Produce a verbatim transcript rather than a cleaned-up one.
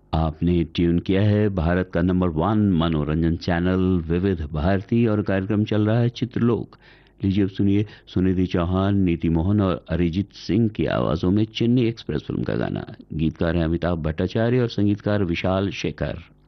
आपने ट्यून किया है भारत का नंबर वन मनोरंजन चैनल विविध भारती और कार्यक्रम चल रहा है चित्रलोक। लीजिए अब सुनिए सुनिधि चौहान, नीति मोहन और अरिजीत सिंह की आवाजों में चेन्नई एक्सप्रेस फिल्म का गाना। गीतकार हैं अमिताभ भट्टाचार्य और संगीतकार विशाल शेखर।